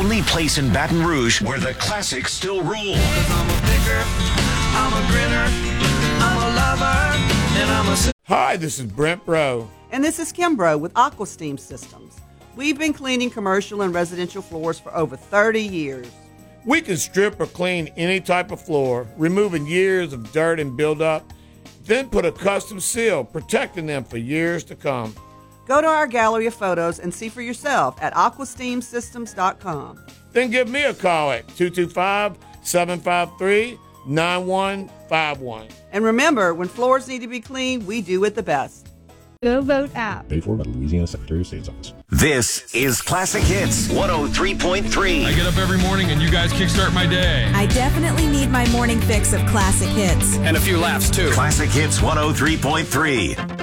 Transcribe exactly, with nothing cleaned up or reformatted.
only place in Baton Rouge where the classics still rule. I'm a picker, I'm a grinner, I'm a lover, and I'm a... Hi, this is Brent Bro. And this is Kim Bro with AquaSteam Systems. We've been cleaning commercial and residential floors for over thirty years. We can strip or clean any type of floor, removing years of dirt and buildup, then put a custom seal, protecting them for years to come. Go to our gallery of photos and see for yourself at aqua steam systems dot com. Then give me a call at two two five, seven five three, nine one five one. And remember, when floors need to be cleaned, we do it the best. Go Vote app. Paid for by the Louisiana Secretary of State's office. This is Classic Hits one oh three point three. I get up every morning and you guys kickstart my day. I definitely need my morning fix of classic hits. And a few laughs, too. Classic Hits one oh three point three.